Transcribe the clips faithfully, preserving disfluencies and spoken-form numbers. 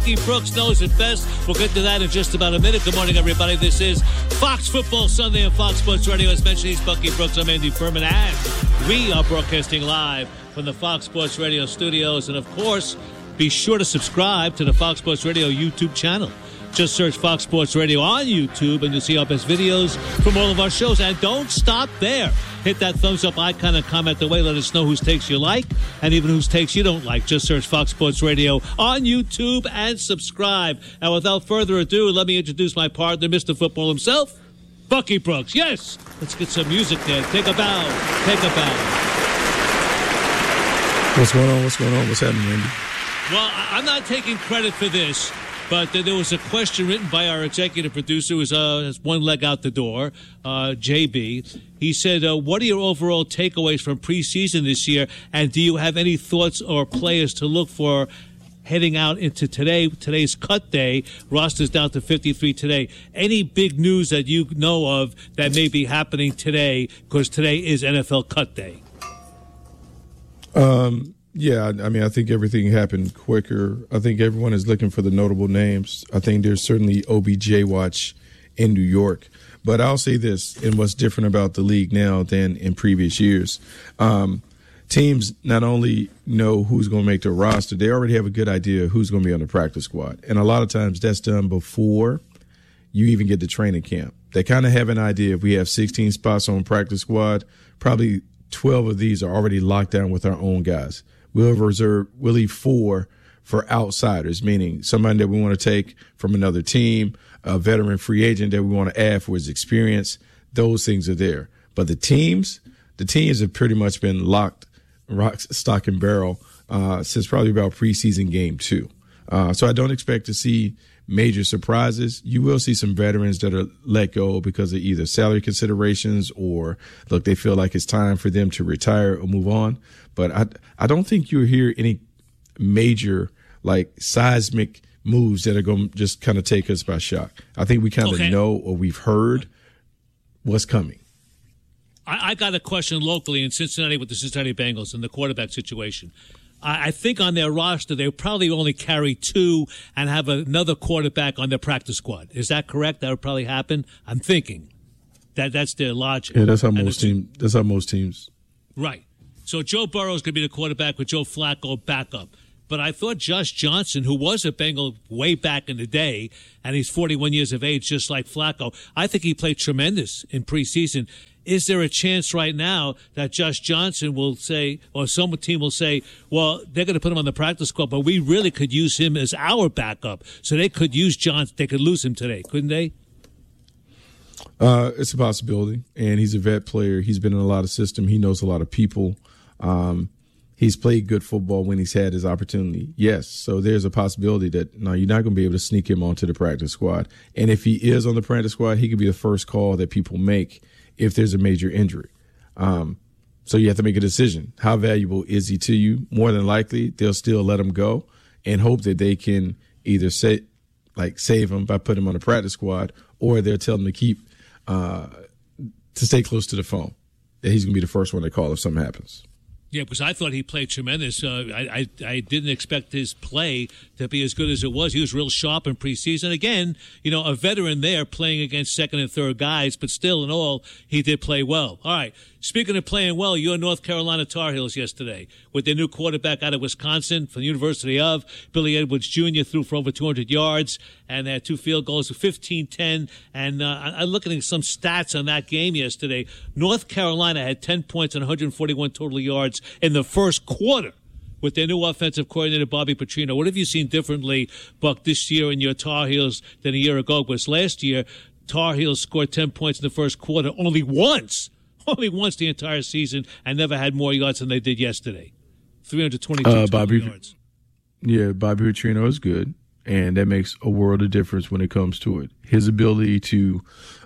Bucky Brooks knows it best. We'll get to that in just about a minute. Good morning, everybody. This is Fox Football Sunday on Fox Sports Radio. As mentioned, he's Bucky Brooks. I'm Andy Furman, and we are broadcasting live from the Fox Sports Radio studios. And, of course, be sure to subscribe to the Fox Sports Radio YouTube channel. Just search Fox Sports Radio on YouTube, and you'll see our best videos from all of our shows. And don't stop there. Hit that thumbs up icon and comment away. Let us know whose takes you like and even whose takes you don't like. Just search Fox Sports Radio on YouTube and subscribe. And without further ado, let me introduce my partner, Mister Football himself, Bucky Brooks. Yes, let's get some music there. Take a bow. Take a bow. What's going on? What's going on? What's happening, Andy? Well, I'm not taking credit for this. But there was a question written by our executive producer, who uh, has one leg out the door, uh, J B. He said, uh, what are your overall takeaways from preseason this year, and do you have any thoughts or players to look for heading out into today, today's cut day? Roster's down to fifty-three today. Any big news that you know of that may be happening today, because today is N F L cut day? Um. Yeah, I mean, I think everything happened quicker. I think everyone is looking for the notable names. I think there's certainly O B J watch in New York. But I'll say this, and what's different about the league now than in previous years, um, teams not only know who's going to make the roster, they already have a good idea who's going to be on the practice squad. And a lot of times that's done before you even get to training camp. They kind of have an idea. If we have sixteen spots on practice squad, probably twelve of these are already locked down with our own guys. We'll reserve, we'll leave four for outsiders, meaning somebody that we want to take from another team, a veteran free agent that we want to add for his experience. Those things are there. But the teams, the teams have pretty much been locked, rock, stock, and barrel uh, since probably about preseason game two. Uh, so I don't expect to see major surprises. You will see some veterans that are let go because of either salary considerations or, look, they feel like it's time for them to retire or move on. But I, I don't think you'll hear any major, like, seismic moves that are going to just kind of take us by shock. I think we kind of okay. know or we've heard what's coming. I, I got a question locally in Cincinnati with the Cincinnati Bengals and the quarterback situation. I, I think on their roster, they probably only carry two and have another quarterback on their practice squad. Is that correct? That would probably happen? I'm thinking. that That's their logic. Yeah, that's how most teams. That's how most teams. Right. So Joe Burrow's going to be the quarterback with Joe Flacco backup. But I thought Josh Johnson, who was a Bengal way back in the day, and he's forty-one years of age, just like Flacco, I think he played tremendous in preseason. Is there a chance right now that Josh Johnson will say, or some team will say, well, they're going to put him on the practice squad, but we really could use him as our backup. So they could use Johnson. They could lose him today, couldn't they? Uh, it's a possibility. And he's a vet player. He's been in a lot of system. He knows a lot of people. Um, he's played good football when he's had his opportunity. Yes. So there's a possibility that, no, you're not going to be able to sneak him onto the practice squad. And if he is on the practice squad, he could be the first call that people make if there's a major injury. Um, so you have to make a decision. How valuable is he to you? More than likely, they'll still let him go and hope that they can either say, like save him by putting him on the practice squad, or they'll tell him to keep uh, to stay close to the phone, that he's going to be the first one to call if something happens. Yeah, because I thought he played tremendous. Uh, I, I I didn't expect his play to be as good as it was. He was real sharp in preseason. Again, you know, a veteran there playing against second and third guys, but still in all, he did play well. All right, speaking of playing well, your North Carolina Tar Heels yesterday with their new quarterback out of Wisconsin from the University of, Billy Edwards Junior threw for over two hundred yards and they had two field goals of fifteen ten. And uh, I'm looking at some stats on that game yesterday. North Carolina had ten points and one hundred forty-one total yards in the first quarter with their new offensive coordinator, Bobby Petrino. What have you seen differently, Buck, this year in your Tar Heels than a year ago? Because last year, Tar Heels scored ten points in the first quarter only once, only once the entire season, and never had more yards than they did yesterday. three hundred twenty-two uh, total Bobby, yards. Yeah, Bobby Petrino is good, and that makes a world of difference when it comes to it. His ability to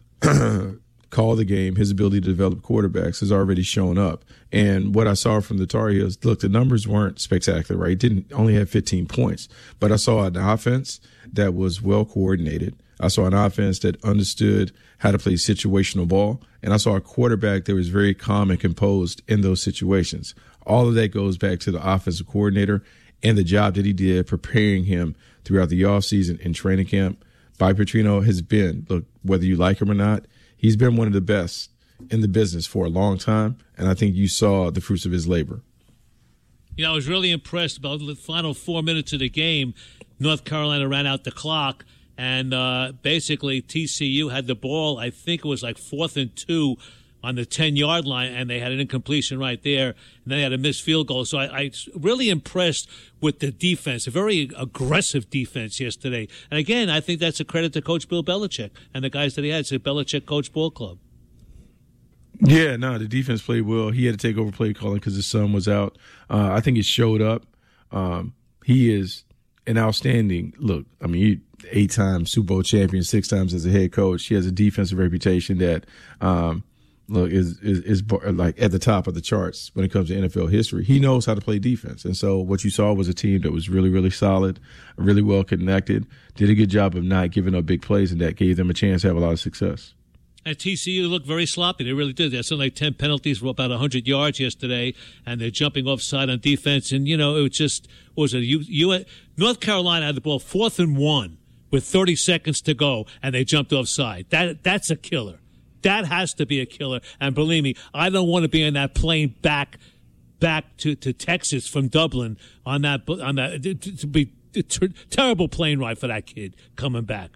call the game, his ability to develop quarterbacks has already shown up. And what I saw from the Tar Heels, look, the numbers weren't spectacular, right? Didn't only have fifteen points, but I saw an offense that was well coordinated. I saw an offense that understood how to play situational ball, and I saw a quarterback that was very calm and composed in those situations. All of that goes back to the offensive coordinator and the job that he did preparing him throughout the offseason and training camp by Petrino has been, look, whether you like him or not, he's been one of the best in the business for a long time, and I think you saw the fruits of his labor. You know, I was really impressed about the final four minutes of the game. North Carolina ran out the clock, and uh, basically T C U had the ball. I think it was like fourth and two on the ten-yard line, and they had an incompletion right there, and then they had a missed field goal. So I, I really impressed with the defense, a very aggressive defense yesterday. And again, I think that's a credit to Coach Bill Belichick and the guys that he had. It's a Belichick Coach Ball Club. Yeah, no, the defense played well. He had to take over play calling because his son was out. Uh, I think it showed up. Um, he is an outstanding look. I mean, he, eight-time Super Bowl champion, six times as a head coach. He has a defensive reputation that, um, look, is, is is like at the top of the charts when it comes to N F L history. He knows how to play defense, and so what you saw was a team that was really, really solid, really well connected, did a good job of not giving up big plays, and that gave them a chance to have a lot of success. And T C U looked very sloppy. They really did. They had something like ten penalties for about one hundred yards yesterday, and they're jumping offside on defense. And, you know, it was just, what was it? You, you, North Carolina had the ball fourth and one with thirty seconds to go, and they jumped offside. That That's a killer. That has to be a killer. And believe me, I don't want to be on that plane back back to, to Texas from Dublin on that, on that to, to be a ter- terrible plane ride for that kid coming back.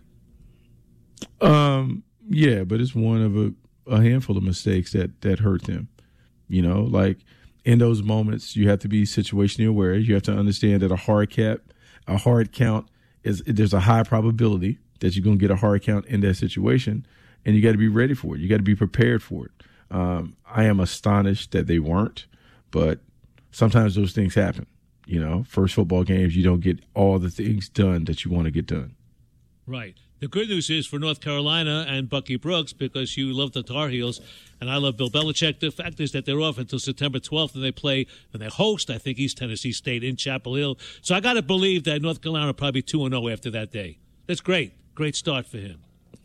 Um. Yeah, but it's one of a, a handful of mistakes that, that hurt them. You know, like in those moments, you have to be situationally aware. You have to understand that a hard cap, a hard count is there's a high probability that you're going to get a hard count in that situation, and you got to be ready for it. You got to be prepared for it. Um, I am astonished that they weren't, but sometimes those things happen. You know, first football games, you don't get all the things done that you want to get done. Right. The good news is for North Carolina and Bucky Brooks, because you love the Tar Heels and I love Bill Belichick, the fact is that they're off until September twelfth, and they play and they host, I think, East Tennessee State in Chapel Hill. So I got to believe that North Carolina will probably be two and oh after that day. That's great. Great start for him.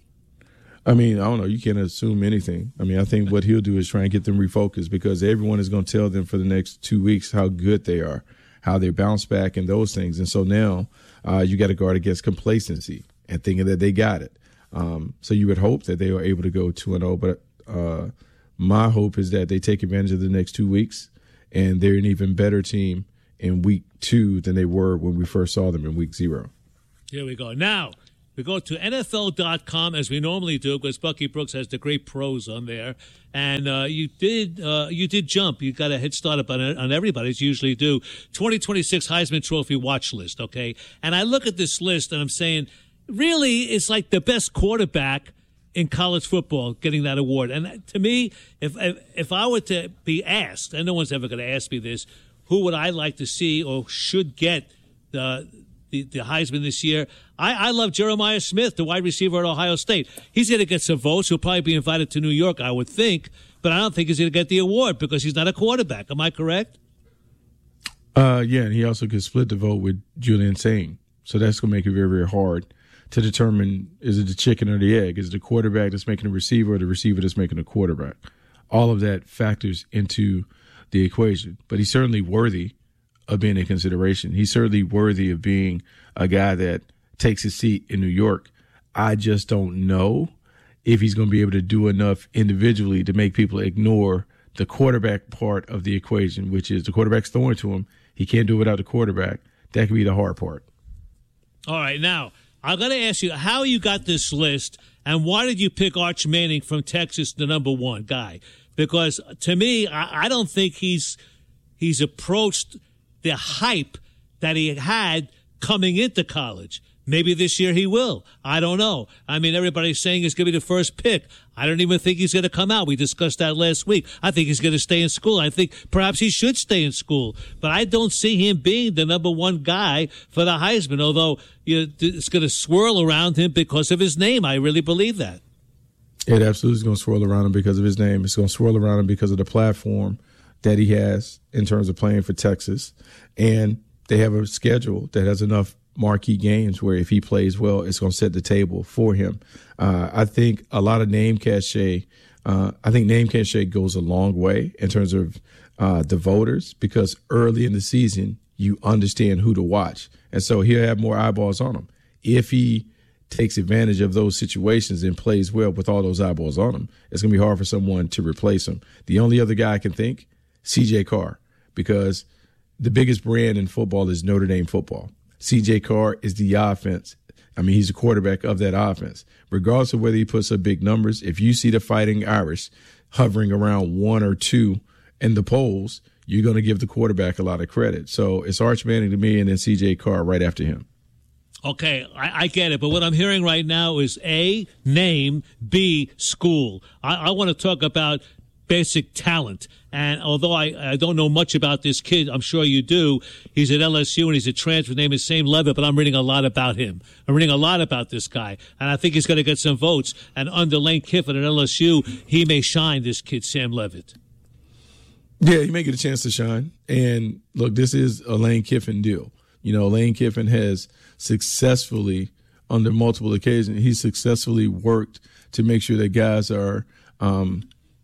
I mean, I don't know. You can't assume anything. I mean, I think what he'll do is try and get them refocused, because everyone is going to tell them for the next two weeks how good they are, how they bounce back and those things. And so now uh, you got to guard against complacency and thinking that they got it. Um, so you would hope that they are able to go two and oh, but uh, my hope is that they take advantage of the next two weeks and they're an even better team in week two than they were when we first saw them in week zero. Here we go. Now, we go to N F L dot com as we normally do, because Bucky Brooks has the great pros on there. And uh, you did uh, you did jump. You got a head start up on, on everybody, as you usually do. twenty twenty-six Heisman Trophy watch list, okay? And I look at this list and I'm saying, really, it's like the best quarterback in college football getting that award. And to me, if if, if I were to be asked, and no one's ever going to ask me this, who would I like to see or should get the the, the Heisman this year? I, I love Jeremiah Smith, the wide receiver at Ohio State. He's going to get some votes. He'll probably be invited to New York, I would think. But I don't think he's going to get the award because he's not a quarterback. Am I correct? Uh, yeah, and he also could split the vote with Julian Sain. So that's going to make it very, very hard to determine, is it the chicken or the egg? Is it the quarterback that's making a receiver or the receiver that's making a quarterback? All of that factors into the equation. But he's certainly worthy of being in consideration. He's certainly worthy of being a guy that takes his seat in New York. I just don't know if he's going to be able to do enough individually to make people ignore the quarterback part of the equation, which is the quarterback's throwing to him. He can't do it without the quarterback. That could be the hard part. All right, now, I've got to ask you how you got this list, and why did you pick Arch Manning from Texas, the number one guy? Because to me, I, I don't think he's he's approached the hype that he had coming into college. Maybe this year he will. I don't know. I mean, everybody's saying he's going to be the first pick. I don't even think he's going to come out. We discussed that last week. I think he's going to stay in school. I think perhaps he should stay in school. But I don't see him being the number one guy for the Heisman, although you know, it's going to swirl around him because of his name. I really believe that. It absolutely is going to swirl around him because of his name. It's going to swirl around him because of the platform that he has in terms of playing for Texas. And they have a schedule that has enough marquee games where if he plays well, it's going to set the table for him. Uh, I think a lot of name cachet, uh, I think name cachet goes a long way in terms of uh, the voters, because early in the season, you understand who to watch. And so he'll have more eyeballs on him. If he takes advantage of those situations and plays well with all those eyeballs on him, it's going to be hard for someone to replace him. The only other guy I can think, C J Carr, because the biggest brand in football is Notre Dame football. C J Carr is the offense. I mean, he's the quarterback of that offense. Regardless of whether he puts up big numbers, if you see the Fighting Irish hovering around one or two in the polls, you're going to give the quarterback a lot of credit. So it's Arch Manning to me and then C J Carr right after him. Okay, I, I get it, but what I'm hearing right now is A, name, B, school. I, I want to talk about basic talent. And although I, I don't know much about this kid, I'm sure you do. He's at L S U and he's a transfer. His name is Sam Levitt, but I'm reading a lot about him. I'm reading a lot about this guy, and I think he's going to get some votes. And under Lane Kiffin at L S U, he may shine, this kid, Sam Levitt. Yeah, he may get a chance to shine. And look, this is a Lane Kiffin deal. You know, Lane Kiffin has successfully, under multiple occasions, he's successfully worked to make sure that guys are um,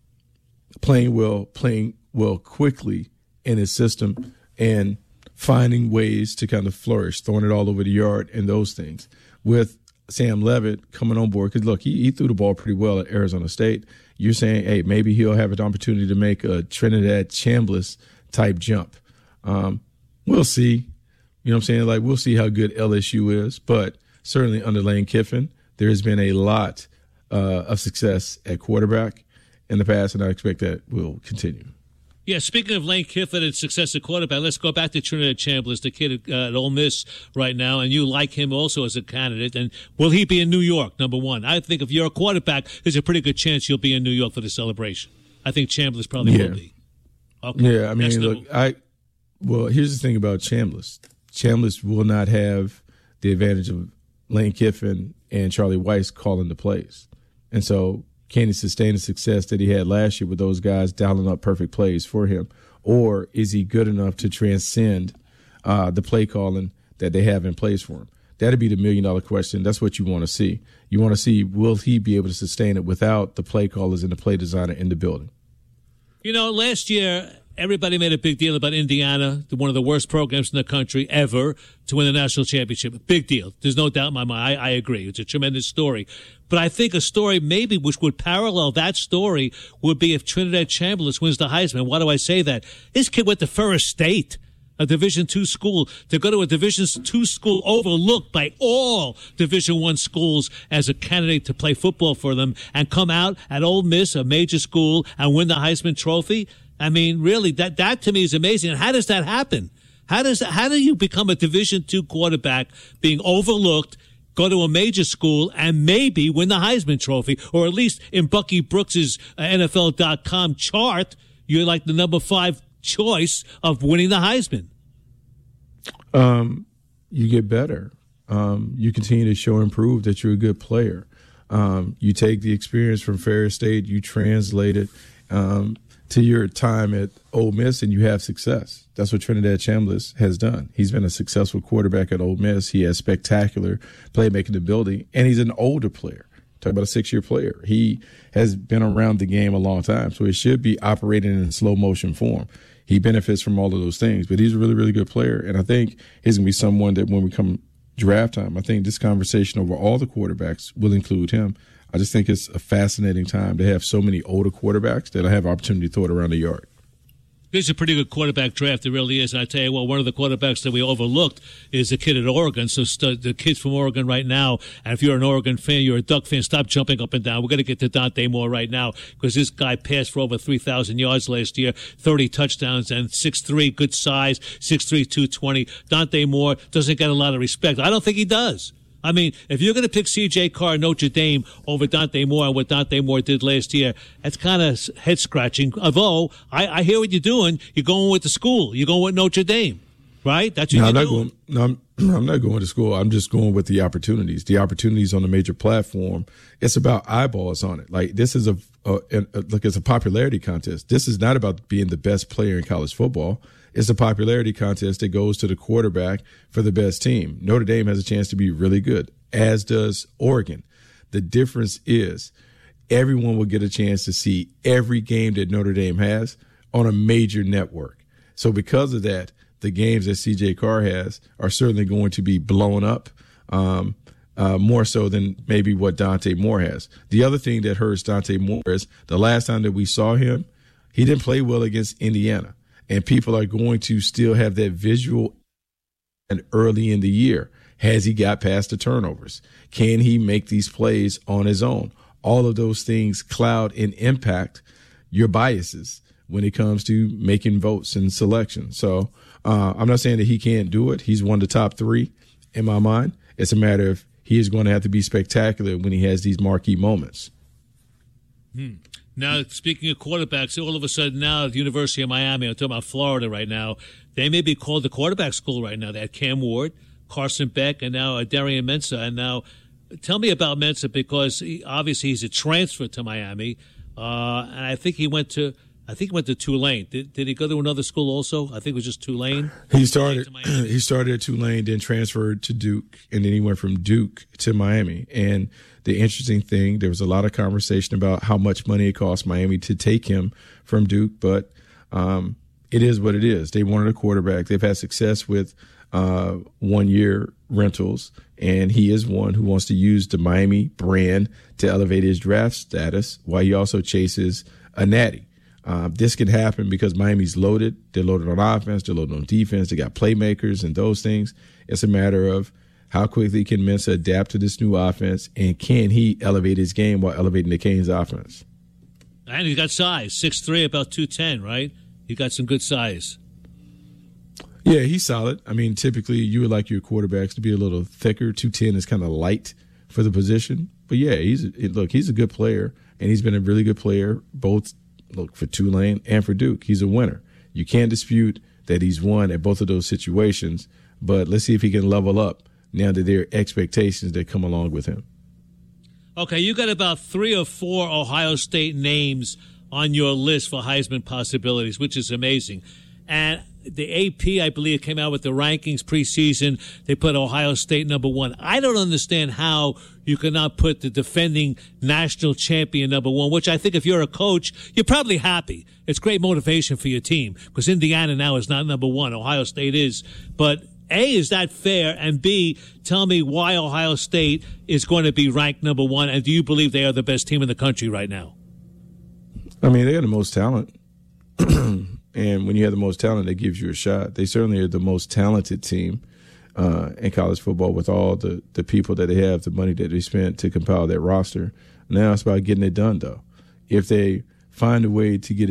playing well, playing well quickly in his system and finding ways to kind of flourish, throwing it all over the yard and those things. With Sam Levitt coming on board, because, look, he, he threw the ball pretty well at Arizona State. You're saying, hey, maybe he'll have an opportunity to make a Trinidad Chambliss-type jump. Um, we'll see. You know what I'm saying? Like, we'll see how good L S U is. But certainly under Lane Kiffin, there has been a lot uh, of success at quarterback in the past, and I expect that will continue. Yeah, speaking of Lane Kiffin and success at quarterback, let's go back to Trinidad Chambliss, the kid at, uh, at Ole Miss right now, and you like him also as a candidate. And will he be in New York, number one? I think if you're a quarterback, there's a pretty good chance you'll be in New York for the celebration. I think Chambliss probably yeah. will be. Okay. Yeah, I mean, look, I well, here's the thing about Chambliss. Chambliss will not have the advantage of Lane Kiffin and Charlie Weis calling the plays. And so can he sustain the success that he had last year with those guys dialing up perfect plays for him? Or is he good enough to transcend uh, the play calling that they have in place for him? That'd be the million-dollar question. That's what you want to see. You want to see, will he be able to sustain it without the play callers and the play designer in the building? You know, last year, everybody made a big deal about Indiana, one of the worst programs in the country ever, to win the national championship. Big deal. There's no doubt in my mind. I, I agree. It's a tremendous story. But I think a story maybe which would parallel that story would be if Trinidad Chambliss wins the Heisman. Why do I say that? This kid went to Ferris State, a Division two school, to go to a Division two school overlooked by all Division one schools as a candidate to play football for them, and come out at Ole Miss, a major school, and win the Heisman Trophy. I mean, really, that that to me is amazing. And how does that happen? How does how do you become a Division two quarterback, being overlooked, go to a major school, and maybe win the Heisman Trophy, or at least in Bucky Brooks's uh, N F L dot com chart, you're like the number five choice of winning the Heisman? Um, you get better. Um, you continue to show and prove that you're a good player. Um, you take the experience from Ferris State, you translate it um, to your time at Ole Miss, and you have success. That's what Trinidad Chambliss has done. He's been a successful quarterback at Ole Miss. He has spectacular playmaking ability, and he's an older player. Talk about a six-year player. He has been around the game a long time, so he should be operating in slow motion form. He benefits from all of those things, but he's a really, really good player, and I think he's going to be someone that when we come draft time, I think this conversation over all the quarterbacks will include him. I just think it's a fascinating time to have so many older quarterbacks that I have opportunity to throw it around the yard. This is a pretty good quarterback draft. It really is. And I tell you what, one of the quarterbacks that we overlooked is the kid at Oregon. So st- the kids from Oregon right now, and if you're an Oregon fan, you're a Duck fan, stop jumping up and down. We're going to get to Dante Moore right now because this guy passed for over three thousand yards last year, thirty touchdowns, and six three, good size, six three, two twenty. Dante Moore doesn't get a lot of respect. I don't think he does. I mean, if you're going to pick C J Carr, Notre Dame, over Dante Moore and what Dante Moore did last year, that's kind of head-scratching. Although, I, I hear what you're doing. You're going with the school. You're going with Notre Dame, right? That's what no, you're I'm not doing. Going, no, I'm, I'm not going to school. I'm just going with the opportunities. The opportunities on the major platform, it's about eyeballs on it. Like, this is a, a, a like it's a popularity contest. This is not about being the best player in college football. It's a popularity contest that goes to the quarterback for the best team. Notre Dame has a chance to be really good, as does Oregon. The difference is everyone will get a chance to see every game that Notre Dame has on a major network. So because of that, the games that C J Carr has are certainly going to be blown up, um, uh, more so than maybe what Dante Moore has. The other thing that hurts Dante Moore is the last time that we saw him, he didn't play well against Indiana. And people are going to still have that visual and early in the year. Has he got past the turnovers? Can he make these plays on his own? All of those things cloud and impact your biases when it comes to making votes and selection. So uh, I'm not saying that he can't do it. He's one of the top three in my mind. It's a matter of he is going to have to be spectacular when he has these marquee moments. Hmm. Now, speaking of quarterbacks, all of a sudden now at the University of Miami, I'm talking about Florida right now, they may be called the quarterback school right now. They had Cam Ward, Carson Beck, and now uh, Darian Mensah. And now tell me about Mensah, because he, obviously he's a transfer to Miami, uh, and I think he went to I think he went to Tulane. Did, did he go to another school also? I think it was just Tulane. He started he started at Tulane, then transferred to Duke, and then he went from Duke to Miami. And the interesting thing, there was a lot of conversation about how much money it cost Miami to take him from Duke, but um, it is what it is. They wanted a quarterback. They've had success with uh, one-year rentals, and he is one who wants to use the Miami brand to elevate his draft status while he also chases a natty. Uh, this could happen because Miami's loaded. They're loaded on offense. They're loaded on defense. They got playmakers and those things. It's a matter of how quickly can Mensah adapt to this new offense, and can he elevate his game while elevating the Canes offense? And he's got size, six three, about two ten, right? He got some good size. Yeah, he's solid. I mean, typically you would like your quarterbacks to be a little thicker. two ten is kind of light for the position. But, yeah, he's look, he's a good player, and he's been a really good player both look for Tulane and for Duke. He's a winner. You can't dispute that he's won at both of those situations, but let's see if he can level up now that there are expectations that come along with him. Okay, you got about three or four Ohio State names on your list for Heisman possibilities, which is amazing. And the A P, I believe, came out with the rankings preseason. They put Ohio State number one. I don't understand how you cannot put the defending national champion number one, which I think if you're a coach, you're probably happy. It's great motivation for your team because Indiana now is not number one. Ohio State is. But A, is that fair? And B, tell me why Ohio State is going to be ranked number one, and do you believe they are the best team in the country right now? I mean, they have the most talent. And when you have the most talent, that gives you a shot. They certainly are the most talented team uh, in college football with all the, the people that they have, the money that they spent to compile that roster. Now it's about getting it done, though. If they find a way to get it